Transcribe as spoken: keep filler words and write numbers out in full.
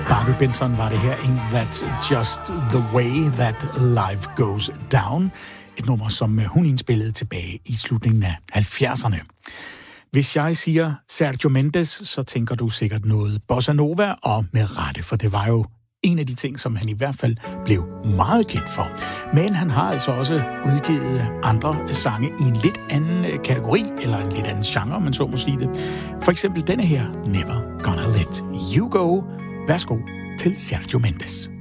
Barbie Benson var det her. Ain't that just the way that life goes down? Et nummer, som hun indspillede tilbage i slutningen af halvfjerdserne. Hvis jeg siger Sergio Mendes, så tænker du sikkert noget bossa nova, og med rette, for det var jo en af de ting, som han i hvert fald blev meget kendt for. Men han har altså også udgivet andre sange i en lidt anden kategori, eller en lidt anden genre, man så må sige det. For eksempel denne her, Never Gonna Let You Go. Værsgo til Sergio Mendes.